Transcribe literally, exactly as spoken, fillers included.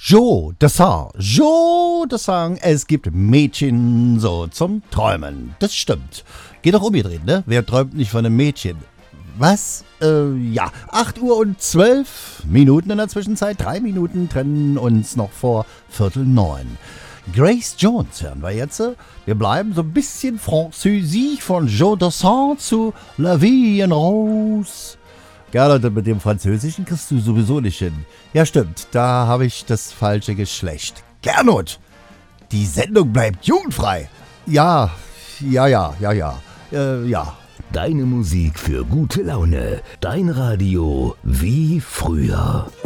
Joe Dassin, Joe Dassin, es gibt Mädchen so zum Träumen. Das stimmt. Geht doch umgedreht, ne? Wer träumt nicht von einem Mädchen? Was? Äh, ja, acht Uhr und zwölf Minuten in der Zwischenzeit. Drei Minuten trennen uns noch vor Viertel neun. Grace Jones hören wir jetzt. Wir bleiben so ein bisschen französisch von Joe Dassin zu La Vie en Rose. Ja, Leute, mit dem Französischen kriegst du sowieso nicht hin. Ja, stimmt, da habe ich das falsche Geschlecht. Gernot, die Sendung bleibt jugendfrei. Ja, ja, ja, ja, ja, äh, ja. Deine Musik für gute Laune. Dein Radio wie früher.